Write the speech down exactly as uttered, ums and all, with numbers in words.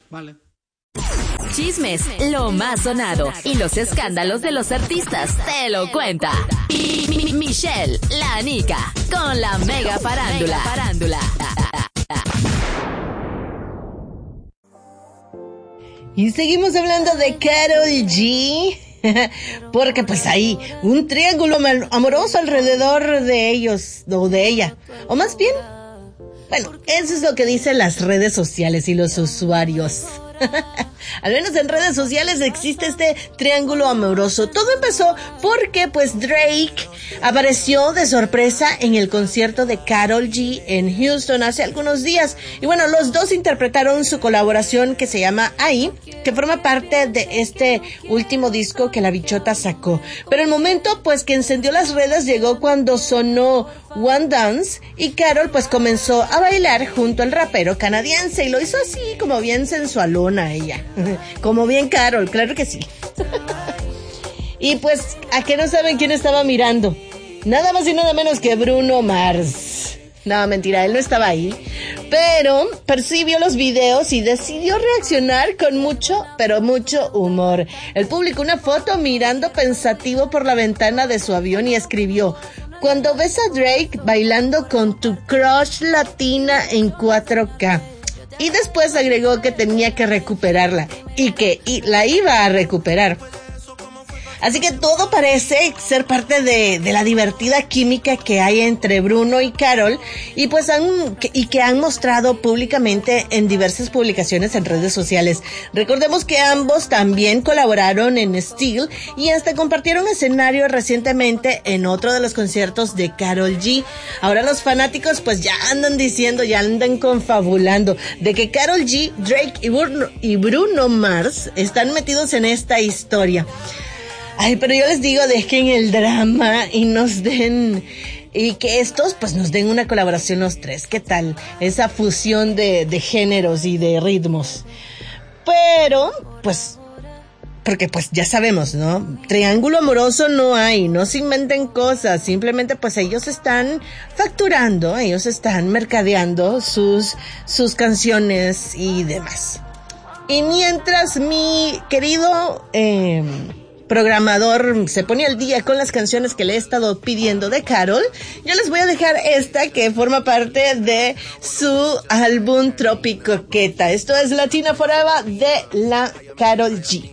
Vale. Chismes, lo más sonado y los escándalos de los artistas te lo cuenta Mi- Mi- Michelle, la Nica, con la mega farándula. farándula. Y seguimos hablando de Karol G, porque pues hay un triángulo amoroso alrededor de ellos, o de ella, o más bien, bueno, eso es lo que dicen las redes sociales y los usuarios. Al menos en redes sociales existe este triángulo amoroso. Todo empezó porque pues Drake apareció de sorpresa en el concierto de Karol G en Houston hace algunos días. Y bueno, los dos interpretaron su colaboración que se llama Ahí, que forma parte de este último disco que la bichota sacó. Pero el momento pues que encendió las redes llegó cuando sonó One Dance y Karol pues comenzó a bailar junto al rapero canadiense y lo hizo así como bien sensualona ella. Como bien Karol, claro que sí. Y pues, ¿a qué no saben quién estaba mirando? Nada más y nada menos que Bruno Mars. No, mentira, él no estaba ahí. Pero percibió los videos y decidió reaccionar con mucho, pero mucho humor. Él publicó una foto mirando pensativo por la ventana de su avión y escribió: cuando ves a Drake bailando con tu crush latina en cuatro K. Y después agregó que tenía que recuperarla y que y la iba a recuperar. Así que todo parece ser parte de, de la divertida química que hay entre Bruno y Karol y pues han, y que han mostrado públicamente en diversas publicaciones en redes sociales. Recordemos que ambos también colaboraron en Steel y hasta compartieron escenario recientemente en otro de los conciertos de Karol G. Ahora los fanáticos pues ya andan diciendo, ya andan confabulando de que Karol G, Drake y Bruno, y Bruno Mars están metidos en esta historia. Ay, pero yo les digo, dejen el drama y nos den, y que estos pues nos den una colaboración los tres. ¿Qué tal? Esa fusión de, de géneros y de ritmos. Pero, pues, porque pues ya sabemos, ¿no? Triángulo amoroso no hay, no se inventen cosas, simplemente pues ellos están facturando, ellos están mercadeando sus, sus canciones y demás. Y mientras mi querido, eh, programador se pone al día con las canciones que le he estado pidiendo de Karol, yo les voy a dejar esta que forma parte de su álbum Tropicoqueta. Esto es Latina Forever de la Karol G.